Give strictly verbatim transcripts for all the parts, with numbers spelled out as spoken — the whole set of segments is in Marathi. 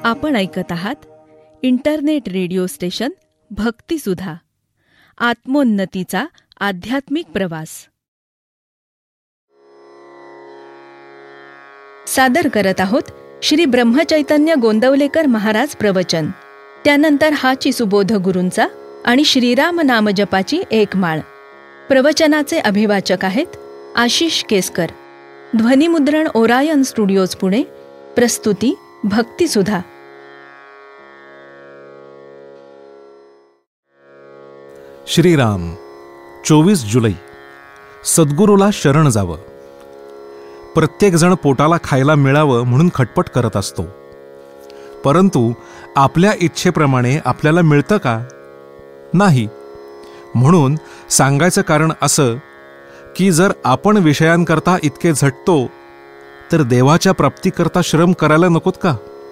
आपण ऐकत आहात इंटरनेट रेडिओ स्टेशन भक्तिसुधा, आत्मोन्नतीचा आध्यात्मिक प्रवास. सादर करत आहोत श्री ब्रह्मचैतन्य गोंदवलेकर महाराज प्रवचन. त्यानंतर हाची सुबोध गुरूंचा आणि श्रीराम नामजपाची एक माळ. प्रवचनाचे अभिवाचक आहेत आशिष केसकर. ध्वनिमुद्रण ओरायन स्टुडिओज पुणे. प्रस्तुती भक्तिसुधा. श्रीराम. चोवीस जुलै. सद्गुरूला शरण जावं. प्रत्येकजण पोटाला खायला मिळावं म्हणून खटपट करत असतो, परंतु आपल्या इच्छेप्रमाणे आपल्याला मिळतं का? नाही. म्हणून सांगायचं कारण असं की जर आपण विषयांकरता इतके झटतो तर देवाच्या प्राप्तीकरता श्रम करायला नकोत का?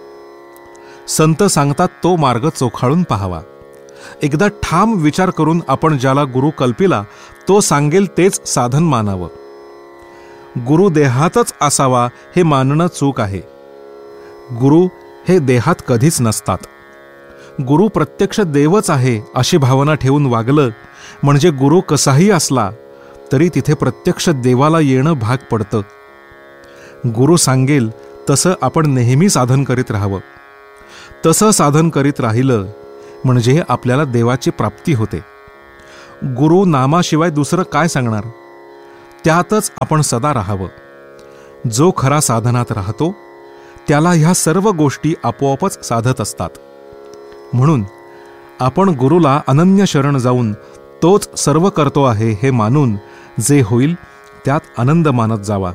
संत सांगतात तो मार्ग चोखाळून पाहावा. एकदा ठाम विचार करून आपण ज्याला गुरु कल्पिला तो सांगेल तेच साधन मानावं. गुरु देहातच असावा हे मानणं चूक आहे. गुरु हे देहात कधीच नसतात. गुरु प्रत्यक्ष देवच आहे अशी भावना ठेवून वागलं म्हणजे गुरु कसाही असला तरी तिथे प्रत्यक्ष देवाला येणं भाग पडतं. गुरु सांगेल तसं आपण नेहमी साधन करीत राहावं. तसं साधन करीत राहिलं म्हणजे आपल्याला देवाची प्राप्ती होते. गुरु नामाशिवाय दुसरं काय सांगणार? त्यातच आपण सदा राहावं. जो खरा साधनात राहतो त्याला ह्या सर्व गोष्टी आपोआपच साधत असतात. म्हणून आपण गुरुला अनन्य शरण जाऊन तोच सर्व करतो आहे हे मानून जे होईल त्यात आनंद मानत जावा.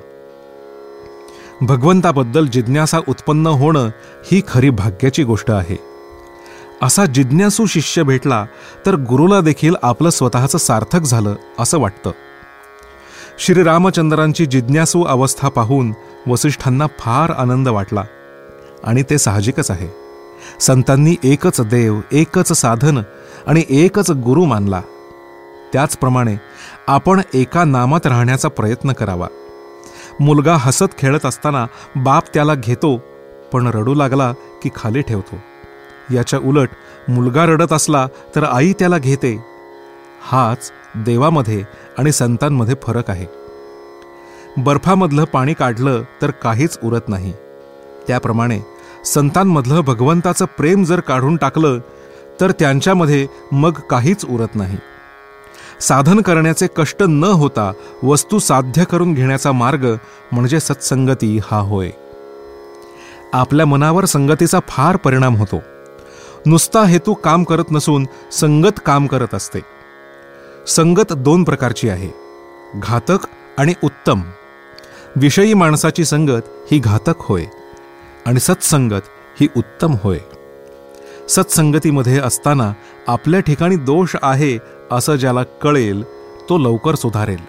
भगवंताबद्दल जिज्ञासा उत्पन्न होणं ही खरी भाग्याची गोष्ट आहे. असा जिज्ञासू शिष्य भेटला तर गुरुला देखील आपलं स्वतःचं सार्थक झालं असं वाटतं. श्रीरामचंद्रांची जिज्ञासू अवस्था पाहून वसिष्ठांना फार आनंद वाटला आणि ते साहजिकच आहे. संतांनी एकच देव, एकच साधन आणि एकच गुरु मानला. त्याचप्रमाणे आपण एका नामात राहण्याचा प्रयत्न करावा. मुलगा हसत खेळत असताना बाप त्याला घेतो पण रडू लागला की खाली ठेवतो. याच्या उलट मुलगा रडत असला तर आई त्याला घेते. हाच देवामध्ये आणि संतांमध्ये फरक आहे. बर्फामधलं पाणी काढलं तर काहीच उरत नाही. त्याप्रमाणे संतांमधलं भगवंताचं प्रेम जर काढून टाकलं तर त्यांच्यामध्ये मग काहीच उरत नाही. साधन करण्याचे कष्ट न होता वस्तू साध्य करून घेण्याचा मार्ग म्हणजे सत्संगती हा होय. आपल्या मनावर संगतीचा फार परिणाम होतो. नुसता हेतू काम करत नसून संगत काम करत असते. संगत दोन प्रकारची आहे, घातक आणि उत्तम. विषयी माणसाची संगत ही घातक होय आणि सत्संगत ही उत्तम होय. सत्संगतीमध्ये असताना आपल्या ठिकाणी दोष आहे असं ज्याला कळेल तो लवकर सुधारेल.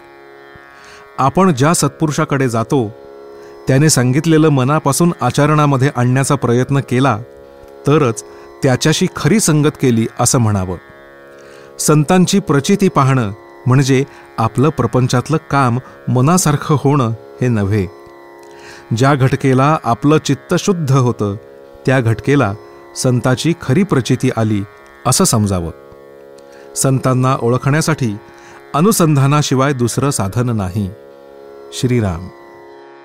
आपण ज्या सत्पुरुषाकडे जातो त्याने सांगितलेलं मनापासून आचरणामध्ये आणण्याचा प्रयत्न केला तरच त्याच्याशी खरी संगत केली असं म्हणावं. संतांची प्रचिती पाहणं म्हणजे आपलं प्रपंचातलं काम मनासारखं होणं हे नव्हे. ज्या घटकेला आपलं चित्त शुद्ध होतं त्या घटकेला संताची खरी प्रचिती आली असं समजावं. संतांना ओळखण्यासाठी अनुसंधानाशिवाय दुसरं साधन नाही. श्रीराम.